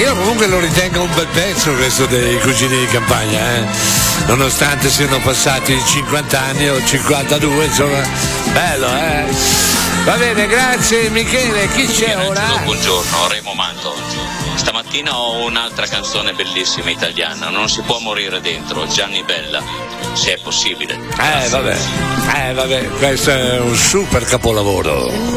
io comunque lo ritengo un bel pezzo questo dei Cugini di Campagna, nonostante siano passati 50 anni o 52, insomma, bello, Va bene, grazie Michele. Chi c'è ora? Buongiorno, Remo Manto. Stamattina ho un'altra canzone bellissima italiana, Non si può morire dentro, Gianni Bella, se è possibile. Vabbè, questo è un super capolavoro.